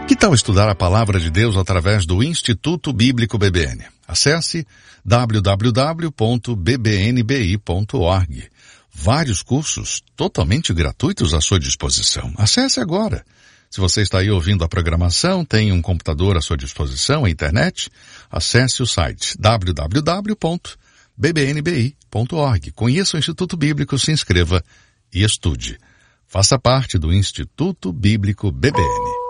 Que tal estudar a Palavra de Deus através do Instituto Bíblico BBN? Acesse www.bbnbi.org. Vários cursos totalmente gratuitos à sua disposição. Acesse agora. Se você está aí ouvindo a programação, tem um computador à sua disposição, a internet, acesse o site www.bbnbi.org. Conheça o Instituto Bíblico, se inscreva e estude. Faça parte do Instituto Bíblico BBN.